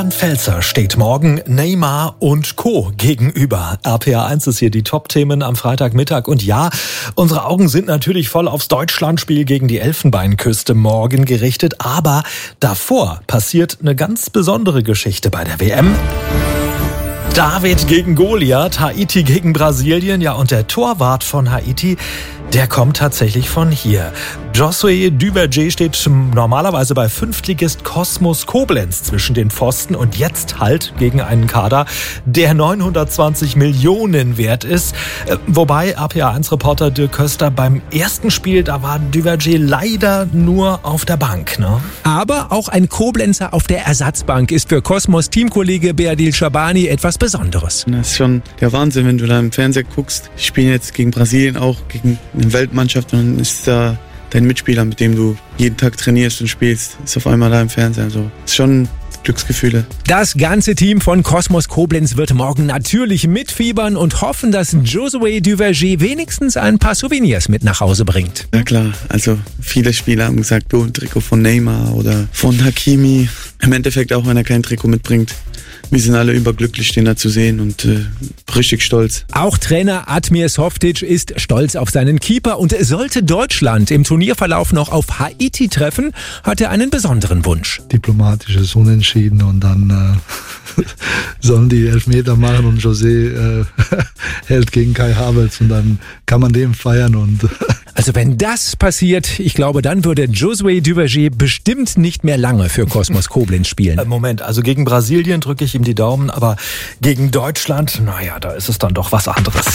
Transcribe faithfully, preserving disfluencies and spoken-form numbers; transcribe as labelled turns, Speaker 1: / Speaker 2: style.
Speaker 1: Pfälzer steht morgen Neymar und Co. gegenüber. R P A eins ist hier die Top-Themen am Freitagmittag. Und ja, unsere Augen sind natürlich voll aufs Deutschlandspiel gegen die Elfenbeinküste morgen gerichtet. Aber davor passiert eine ganz besondere Geschichte bei der W M. David gegen Goliath, Haiti gegen Brasilien. Ja, und der Torwart von Haiti, der kommt tatsächlich von hier. Josué Duverger steht normalerweise bei Fünftligist Kosmos Koblenz zwischen den Pfosten und jetzt halt gegen einen Kader, der neunhundertzwanzig Millionen wert ist. Wobei R P A eins Reporter Dirk Köster beim ersten Spiel, da war Duverger leider nur auf der Bank, ne?
Speaker 2: Aber auch ein Koblenzer auf der Ersatzbank ist für Kosmos Teamkollege Beadil Shabani etwas Besonderes.
Speaker 3: Das ist schon der Wahnsinn, wenn du da im Fernseher guckst. Die spielen jetzt gegen Brasilien auch, gegen eine Weltmannschaft, und dann ist da dein Mitspieler, mit dem du jeden Tag trainierst und spielst, ist auf einmal da im Fernsehen. Also ist schon Glücksgefühle.
Speaker 2: Das ganze Team von Kosmos Koblenz wird morgen natürlich mitfiebern und hoffen, dass Josué Duverger wenigstens ein paar Souvenirs mit nach Hause bringt.
Speaker 3: Ja klar, also viele Spieler haben gesagt, oh, ein Trikot von Neymar oder von Hakimi. Im Endeffekt auch, wenn er kein Trikot mitbringt. Wir sind alle überglücklich, den da zu sehen, und äh, richtig stolz.
Speaker 2: Auch Trainer Admir Softic ist stolz auf seinen Keeper, und sollte Deutschland im Turnierverlauf noch auf Haiti treffen, hat er einen besonderen Wunsch.
Speaker 4: Diplomatisches Unentschieden, und dann äh, sollen die Elfmeter machen und José äh, hält gegen Kai Havertz, und dann kann man den feiern. Und
Speaker 2: also wenn das passiert, ich glaube, dann würde Josué Duverger bestimmt nicht mehr lange für Kosmos Koblenz spielen.
Speaker 1: Moment, also gegen Brasilien drücke ich ihm die Daumen, aber gegen Deutschland, naja, da ist es dann doch was anderes.